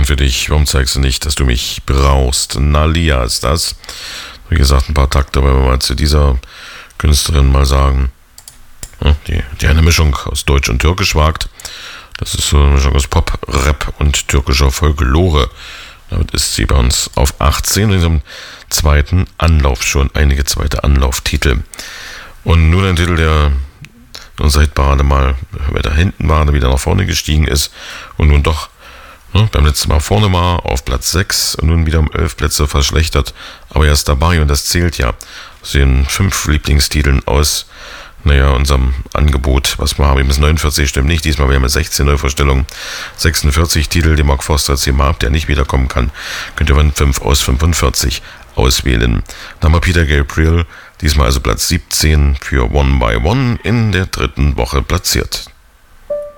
Stern für dich. Warum zeigst du nicht, dass du mich brauchst? Nalia ist das. Wie gesagt, ein paar Takte, weil wir mal zu dieser Künstlerin mal sagen, die eine Mischung aus Deutsch und Türkisch wagt. Das ist so eine Mischung aus Pop, Rap und türkischer Folklore. Damit ist sie bei uns auf 18 in ihrem zweiten Anlauf schon. Einige zweite Anlauftitel. Und nun ein Titel, der in unserer Hitparade mal weiter hinten war, wieder nach vorne gestiegen ist und nun doch beim letzten Mal vorne war, auf Platz 6 und nun wieder um 11 Plätze verschlechtert. Aber er ist dabei und das zählt ja. Aus den 5 Lieblingstiteln aus unserem Angebot, was wir haben, bis 49 stimmt nicht. Diesmal haben wir 16 Neuvorstellungen, 46 Titel, die Mark Forster jetzt hier habt, der nicht wiederkommen kann. Könnt ihr von 5 aus 45 auswählen. Dann haben wir Peter Gabriel, diesmal also Platz 17 für One by One in der 3. Woche platziert.